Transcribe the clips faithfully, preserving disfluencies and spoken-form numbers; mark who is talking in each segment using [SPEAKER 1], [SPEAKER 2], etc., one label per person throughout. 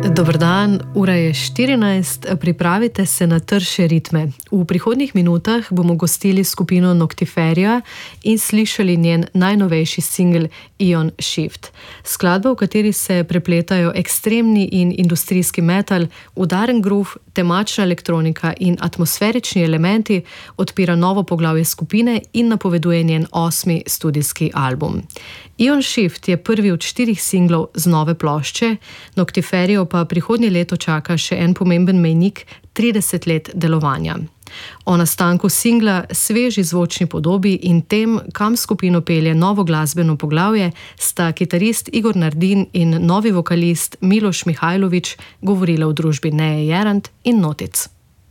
[SPEAKER 1] Dober dan, ura je štirinajst, pripravite se na trše ritme. V prihodnjih minutah bomo gostili skupino Noctiferia in slišali njen najnovejši singel Ion Shift. Skladba, v kateri se prepletajo ekstremni in industrijski metal, udaren groove, temačna elektronika in atmosferični elementi, odpira novo poglavje skupine in napoveduje njen osmi studijski album. Ion Shift je prvi od štirih singlov z nove plošče, Noctiferio pa prihodnje leto čaka še en pomemben mejnik, trideset let delovanja. O nastanku singla, sveži zvočni podobi in tem, kam skupino pelje novo glasbeno poglavje, sta kitarist Igor Nardin in novi vokalist Miloš Mihajlović govorila v družbi Neje Jerant in Notic.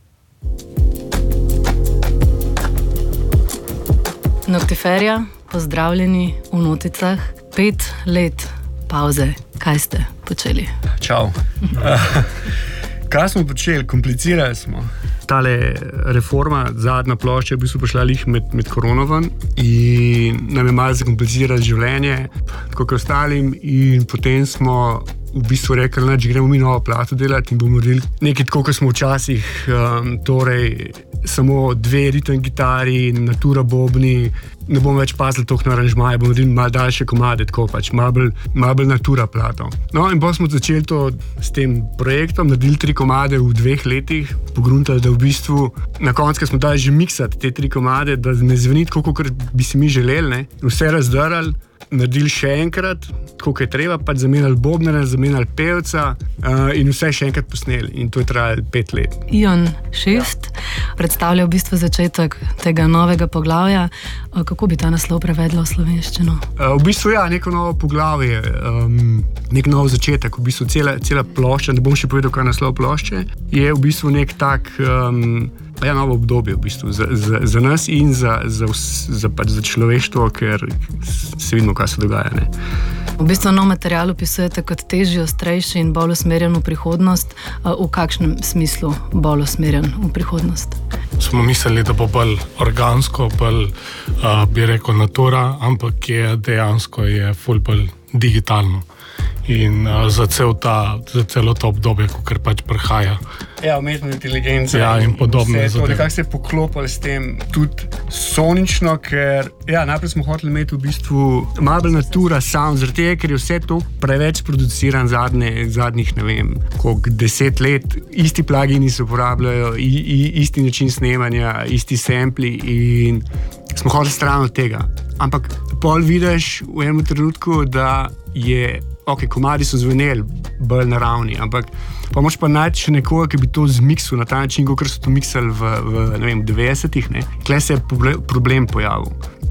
[SPEAKER 1] Noctiferia, pozdravljeni v Noticah. Pet let pauze. Kaj ste počeli?
[SPEAKER 2] Čau. Kaj smo počeli? Komplicirali smo. Tale reforma, zadnja plošča, je v bistvu prišla lih med, med koronovan in nam je malo zakomplicirali življenje, tako kot ostalim, in potem smo v bistvu rekli, da gremo mi novo plato delati in bomo naredili nekaj tako, kot smo včasih, um, torej samo dve ritem gitari, natura bobni, ne bomo več pazili toliko na aranžmaje, bomo naredili malo daljše komade, tako pač, malo bolj, malo bolj natura plato. No in potem smo začeli to s tem projektom, naredili tri komade v dveh letih, pogruntali, da v bistvu na koncu smo dali že miksati te tri komade, da ne zveni tako, kot bi si mi želeli, ne? Vse razdarali, naredili še enkrat, tako je treba, pač zamenjali bobnera, zamenjali pevca uh, in vse še enkrat posneli. In to je trajalo pet let.
[SPEAKER 1] Ion Shift ja. Predstavlja v bistvu začetek tega novega poglavja. Kako bi ta naslov prevedlo v slovenščino?
[SPEAKER 2] Uh, v bistvu ja, neko novo poglavje, um, nek nov začetek. V bistvu cela, cela plošča, ne bom še povedal, kaj naslov plošče, je v bistvu nek tak um, ja, novo obdobje v bistvu za, za, za nas in za, za, za, pač za človeštvo, ker se vidimo, kaj se dogaja. Ne?
[SPEAKER 1] V bistvu nov material opisujete kot težji, ostrejši in bolj usmerjen v prihodnost. V kakšnem smislu bolj usmerjen v prihodnost?
[SPEAKER 3] Smo mislili, da bo bolj organsko, bolj, uh, bi rekel, natura, ampak je dejansko je ful bolj digitalno. In uh, za, cel ta, za celo to obdobje, ko pač prihaja.
[SPEAKER 2] Ja, umetna inteligenca
[SPEAKER 3] ja, in podobne
[SPEAKER 2] zadeve. Nekako se je poklopili s tem tudi sonično, ker ja, najprej smo hoteli imeti v bistvu malo bolj natura sound, zaradi tega, ker je vse to preveč produciran zadnje, zadnjih, ne vem, koliko deset let. Isti plugini se uporabljajo, i, i, isti način snemanja, isti sampli in smo hoteli stran od tega. Ampak pol vidiš v enem trenutku, da je ok, komadi so zveneli bolj naravni, ampak pa moš pa najti še nekoga, ki bi to zmiksil na ta način, kot so to miksali v, v, ne vem, devetdesetih, ne. Tle se je problem pojavil.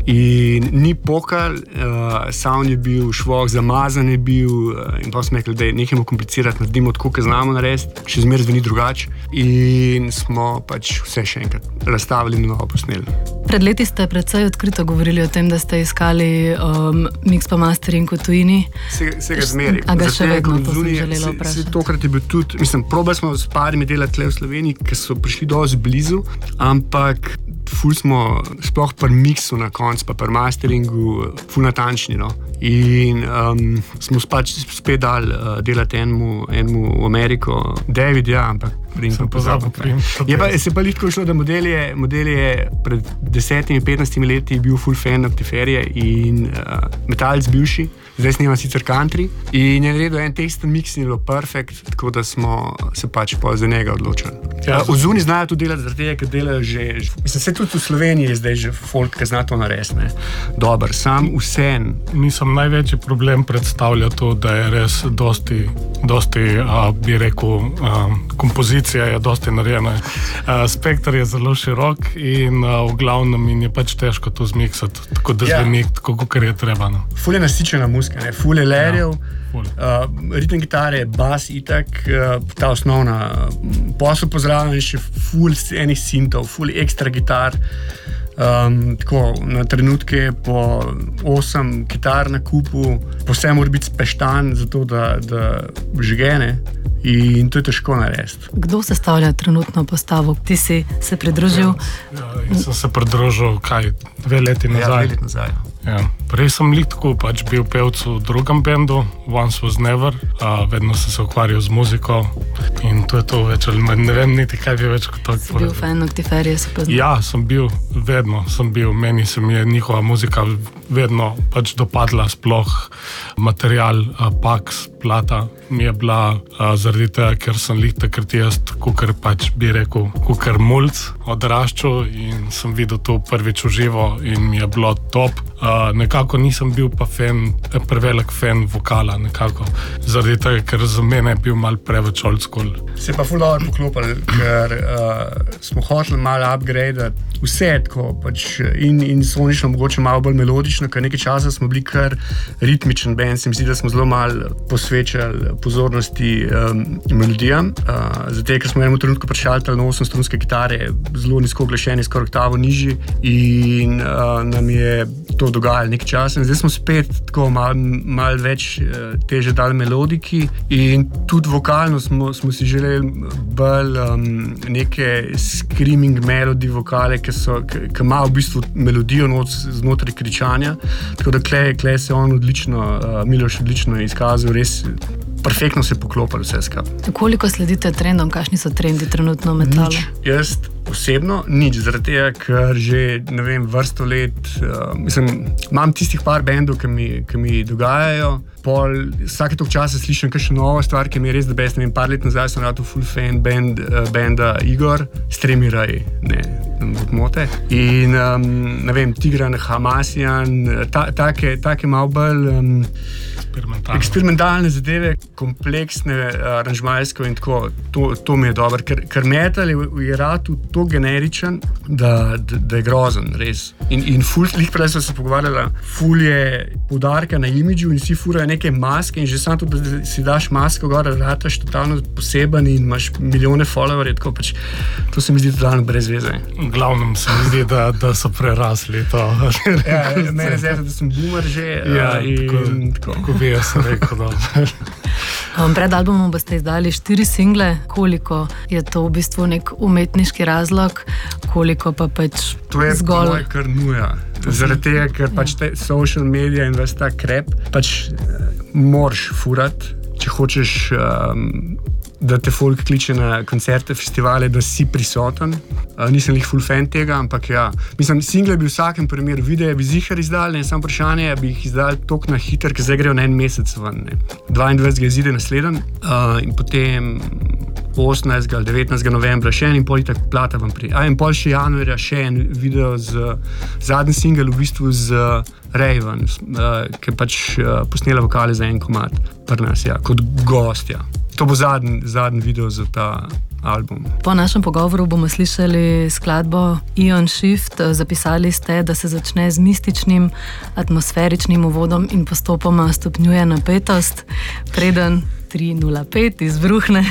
[SPEAKER 2] In ni pokal, uh, sound je bil, švoh zamazan je bil uh, in pa smo rekli, da je nekaj komplicirati, naredimo tako, kot znamo narediti, še zmeraj zveni drugače in smo pač vse še enkrat razstavili in novo posneli.
[SPEAKER 1] Pred leti ste precej odkrito govorili o tem, da ste iskali um, mix pa mastering v tujini.
[SPEAKER 2] Se, se ga zmeri.
[SPEAKER 1] A ga še vedno, to sem želela vprašati.
[SPEAKER 2] Tokrat je bil tudi, mislim, probali smo s parimi delati tle v Sloveniji, ker so prišli dosti blizu, ampak ful smo, sploh pri mixu na koncu, pa pri masteringu, ful natančni, no. In um, smo pač spet dali uh, delati enemu, enemu v Ameriko. David, ja, ampak
[SPEAKER 3] Sem pozabil prim.
[SPEAKER 2] Je pa, se pa litko šlo, da model je, model je pred desetimi, petnajstimi leti bil full fan Noctiferie in uh, metalc bivši, zdaj snima sicer country in je naredil en teksten mix in je bilo perfekt, tako da smo se pač pa za njega odločili. Ja, uh, Ozuni znajo to delati, zaradi tega, ker delajo že, mislim, se tudi v Sloveniji je zdaj že folk, ki zna to narediti, ne. Dober, sam vsem.
[SPEAKER 3] Mislim, največji problem predstavlja to, da je res dosti, dosti uh, bi rekel, uh, kompozicija je dosti narejena. Uh, spekter je zelo širok in uh, v glavnem in je pač težko to zmiksati, tako da zveni ja. Tako, kot je treba. No.
[SPEAKER 2] Ful je nasičena muzika, ne? Ful je lerjev, ja, uh, ritem gitare, bas itak, uh, ta osnovna. Posel pozdravljam še ful enih sintov, ful ekstra gitar. Um, tako, na trenutke po osem kitar na kupu, posebej mora biti speštan, zato da, da žgene in to je težko narediti.
[SPEAKER 1] Kdo sestavlja trenutno postavo? Ti si se pridružil?
[SPEAKER 3] Ja, ja, sem se pridružil, kaj, dve leti nazaj.
[SPEAKER 2] Ja, dve leti nazaj.
[SPEAKER 3] Ja. Prej sem lik tako pač bil pevc v drugem bendu, Once Was Never, a vedno sem se ukvarjal z muziko in to je to več, ali ne vem niti kaj bi več kot to.
[SPEAKER 4] Si bil fan Noctiferije, si poznal?
[SPEAKER 3] Ja, sem bil, vedno sem bil, meni se mi je njihova muzika vedno pač dopadla, sploh material, Pax, plata mi je bila a, zaradi tega, ker sem lik takrat jaz, kukar pač bi rekel, kukar mulc odraščal in sem videl to prvič v živo in mi je bilo top. A, nekako nisem bil pa fan, prevelik fan vokala nekako, zaradi tega, ker za mene je bil mal preveč old school.
[SPEAKER 2] Se pa ful dobro poklopili, ker uh, smo hoteli malo upgradeati vse tako, pač in, in sonično mogoče malo bolj melodično, ker nekaj časa smo bili kar ritmičen band, se mi zdi, da smo zelo malo posvečali pozornosti um, melodijam, uh, zato ker smo v enem trenutku prešaltali na osemstrunske kitare, zelo nizko oglašeni, skoraj oktavo nižji in uh, nam je to dogajalo nekaj časa in zdaj smo spet tako malo mal več uh, teže dali melodiki in tudi vokalno smo, smo si želeli bolj um, neke screaming melody vokale, ki so, ki imajo v bistvu melodijo not, znotraj kričanja, tako da klej, klej se on odlično, uh, Miloš odlično izkazal, res perfektno se poklopili vse skupaj.
[SPEAKER 4] Koliko sledite trendom, kakšni so trendi trenutno v metalu?
[SPEAKER 2] Nič. Jaz osebno nič, zaradi tega, ker že, ne vem, vrsto let, uh, mislim, imam tistih par bendov, ki mi, ki mi dogajajo, pol, vsake toliko časa slišim kakšno novo stvar, ki mi je res the best, ne vem, par let nazaj sem radil full fan band, uh, benda Igor, Stremi Raj, ne, ne mote, in, um, ne vem, Tigran, Hamasian, ta, take, take malo bolj um,
[SPEAKER 3] Eksperimentalne.
[SPEAKER 2] eksperimentalne zadeve, kompleksne, aranžmajsko in tako, to, to mi je dobro, ker, ker metal je, je ratu to generičen, da, da, da je grozen, res. In, in ful, lih prej smo se pogovarjali, ful je poudarka na imidžu in vsi furajo neke maske in že samo to, da si daš masko gor, rataš totalno poseben in imaš milijone followerjev, tako pač, to se mi zdi totalno brez veze.
[SPEAKER 3] V glavnem se mi zdi, da, da so prerasli to.
[SPEAKER 2] Ja, mene zdaj, da sem boomer že
[SPEAKER 3] ja,
[SPEAKER 2] in
[SPEAKER 3] tako. tako. Bi jaz rekel, da.
[SPEAKER 4] Um, pred albumom boste izdali štiri single, koliko je to v bistvu nek umetniški razlog, koliko pa pač
[SPEAKER 2] to je
[SPEAKER 4] zgolj...
[SPEAKER 2] To je kar nuja, zaradi tega, ker ja. pač te social media in ves ta krep, pač uh, moraš furat, če hočeš, um, da te folk kliče na koncerte, festivale, da si prisoten. Uh, nisem lih full fan tega, ampak ja. Mislim, single bi v vsakem primeru videe bi zihar izdali, ne, samo vprašanje, bi jih izdali toliko na hiter, ker zdaj grejo na en mesec ven. Ne. dvaindvajsetega izide naslednji uh, in potem osemnajstega ali devetnajstega novembra še en in pol itak plata vam pri. A in pol še januarja še en video z zadnji single v bistvu z Raven, uh, ki je pač uh, posnela vokale za en komad pri nas, ja, kot gostja. To bo zadnji, zadnji video za ta album.
[SPEAKER 4] Po našem pogovoru bomo slišali skladbo Ion Shift. Zapisali ste, da se začne z mističnim, atmosferičnim uvodom in postopoma stopnjuje napetost, preden tri nula pet izbruhne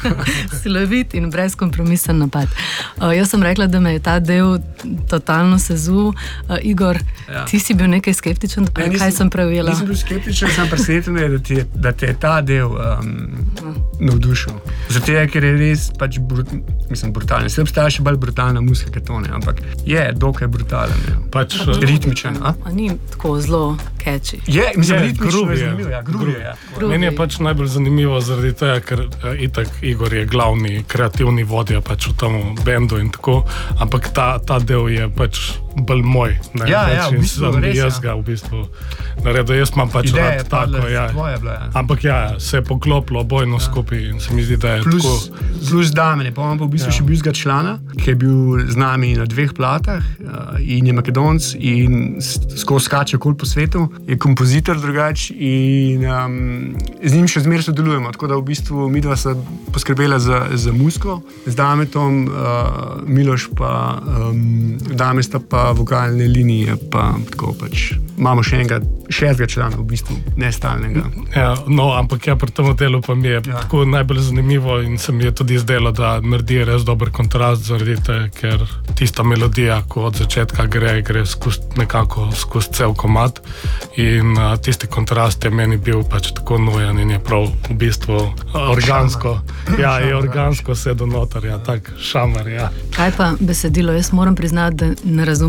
[SPEAKER 4] silovit in brezkompromisen napad. Uh, jaz sem rekla, da me je ta del totalno sezul. Uh, Igor, ja. Ti si bil nekaj skeptičen, ne, nisem, kaj sem prejela?
[SPEAKER 2] Nisem bil skeptičen, sem presenečen, da, ti je, da te je ta del um, navdušil. Zato je, ker je res pač brut, mislim, brutalno. Sve obstaja še bolj brutalna muzika, kot to, ne, ampak je dokaj brutalen.
[SPEAKER 3] Pač,
[SPEAKER 2] ritmičen. A?
[SPEAKER 4] A ni tako zelo catchy?
[SPEAKER 2] Je, mislim,
[SPEAKER 3] je,
[SPEAKER 2] ritmično je zanimivo. Ja, groovy je. Ja.
[SPEAKER 3] Meni je pač najbolj zanimivo zaradi tega, ker uh, itak Igor je glavni kreativni vodja pač v tem bendu in tako, ampak ta, ta del je pač bolj moj. Ne,
[SPEAKER 2] ja,
[SPEAKER 3] pač
[SPEAKER 2] ja, v bistvu, res,
[SPEAKER 3] jaz ga v bistvu naredil, jaz imam pač
[SPEAKER 2] ideje,
[SPEAKER 3] rad tako, ja.
[SPEAKER 2] Bila, ja.
[SPEAKER 3] Ampak ja, se je poklopilo obojno ja. skupaj in se mi zdi, da je
[SPEAKER 2] plus,
[SPEAKER 3] tako...
[SPEAKER 2] Plus Damene, pa imam pa v bistvu ja. še bivšega člana, ki je bil z nami na dveh platah uh, in je Makedonc in skozi skače okoli po svetu, je kompozitor drugač in um, z njim še zmeraj sodelujemo, tako da v bistvu midva sta poskrbela za, za muziko, z Dametom, uh, Miloš pa um, Dame sta pa vokalne linije, pa tako pač imamo še enega, šestega člana v bistvu, nestalnega.
[SPEAKER 3] Ja, no, ampak ja, pri tem delu pa mi je
[SPEAKER 2] ja.
[SPEAKER 3] tako najbolj zanimivo in se mi je tudi zdelo, da naredi res dober kontrast zaradi tega, ker tista melodija, ko od začetka gre, gre skozi nekako skozi cel komad in uh, tisti kontrast je meni bil pač tako nujen in je prav v bistvu organsko. Šamar. Ja, je organsko se do noter, ja, tak šamar, ja.
[SPEAKER 4] Kaj pa besedilo? Jaz moram priznati, da ne razumem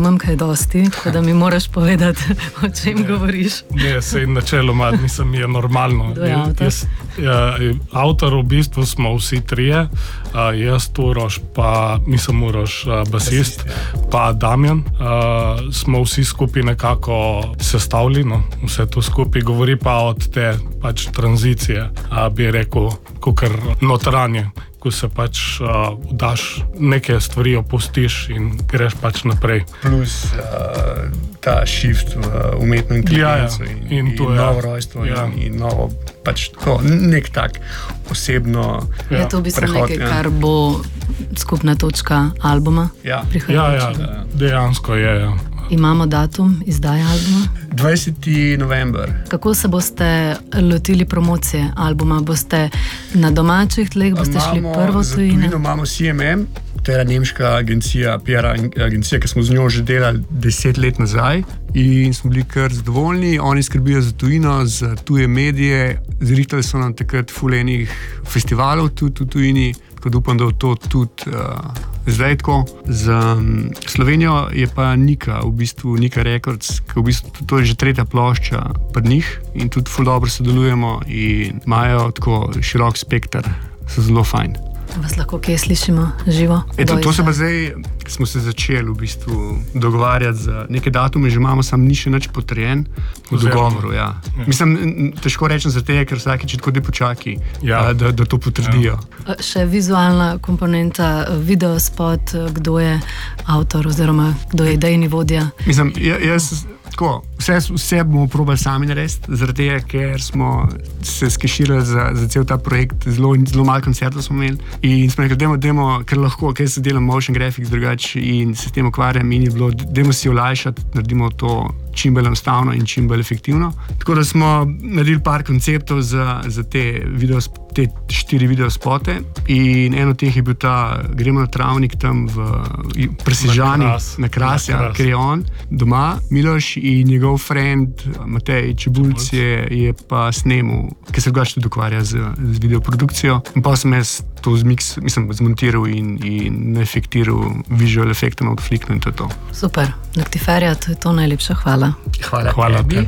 [SPEAKER 4] nimam kaj dosti, tako da mi moraš povedati, o čem ne, govoriš.
[SPEAKER 3] Ne, sej načeloma, mislim, je normalno.
[SPEAKER 4] Kdo je avtor?
[SPEAKER 3] Jaz, ja, avtor v bistvu smo vsi trije, uh, jaz, Uroš, pa mislim Uroš, uh, basist, pa Damjan. Uh, smo vsi skupaj nekako sestavili, no, vse to skupaj, govori pa od te pač tranzicije, uh, bi rekel, kakor notranje, ko se pač uh, daš neke stvari, opustiš in greš pač naprej.
[SPEAKER 2] Plus uh, ta shift v umetno inteligenco
[SPEAKER 3] ja, ja.
[SPEAKER 2] in, in,
[SPEAKER 3] in,
[SPEAKER 2] in novo rojstvo
[SPEAKER 3] ja.
[SPEAKER 2] in, in novo, pač tako, nek tak osebno
[SPEAKER 4] ja. Je to v bistvu
[SPEAKER 2] prehod,
[SPEAKER 4] nekaj,
[SPEAKER 2] ja.
[SPEAKER 4] kar bo skupna točka albuma?
[SPEAKER 2] Ja,
[SPEAKER 3] ja, ja, dejansko je, ja.
[SPEAKER 4] Imamo datum izdaje albuma?
[SPEAKER 2] dvajseti november.
[SPEAKER 4] Kako se boste lotili promocije albuma? Boste na domačih tleh, boste
[SPEAKER 2] imamo,
[SPEAKER 4] šli prvo
[SPEAKER 2] za
[SPEAKER 4] tujine?
[SPEAKER 2] tujino imamo C M M, to je nemška agencija, P R agencija, ki smo z njo že delali deset let nazaj in smo bili kar zadovoljni. Oni skrbijo za tujino, za tuje medije, zrihtali so nam takrat ful enih festivalov tudi v tujini, tako da upam, da bo to tudi uh, zdaj tako. Za um, Slovenijo je pa Nika, v bistvu Nika Records, ki v bistvu to je že tretja plošča pri njih in tudi ful dobro sodelujemo in imajo tako širok spekter, so zelo fajn.
[SPEAKER 4] Vas lahko kje slišimo živo?
[SPEAKER 2] Eto, to se pa zdaj, smo se začeli v bistvu dogovarjati za neke datume, že imamo, sam ni še nič potrjen v dogovoru. Ja. Ja. Mislim, težko rečem za te, ker vsakič tako da počaki, ja. da, da to potrdijo.
[SPEAKER 4] Ja. Še vizualna komponenta, videospot, kdo je avtor oziroma kdo je idejni vodja?
[SPEAKER 2] Mislim, jaz... Tako, vse, vse bomo probali sami narediti, zaradi tega, ker smo se skeširali za, za cel ta projekt, zelo, zelo malo koncertov smo imeli in smo rekli, dajmo, dajmo, ker lahko, ker se delam motion graphics drugače in se s tem ukvarjam in je bilo, dajmo si olajšati, naredimo to čim bolj enostavno in čim bolj efektivno. Tako da smo naredili par konceptov za, za te, video, te štiri videospote in eno teh je bil ta, gremo na travnik tam v Presežani, na Kras, na Kras, na ja, Kras. Ker je on doma, Miloš in njegov friend Matej Čebulc je, je pa snemal, ki se drugače tudi ukvarja z, z videoprodukcijo. In pa sem jaz to zmiks, mislim, zmontiral in, in efektiral visual efektom od fliknu in to je to.
[SPEAKER 4] Super, Noctiferia, to je to, najlepša hvala.
[SPEAKER 2] Hvala,
[SPEAKER 3] hvala
[SPEAKER 2] tebi.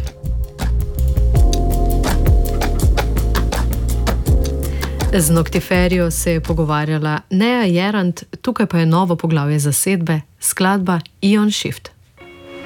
[SPEAKER 1] Z Noctiferijo se je pogovarjala Neja Jerant, tukaj pa je novo poglavje zasedbe, skladba Ion Shift.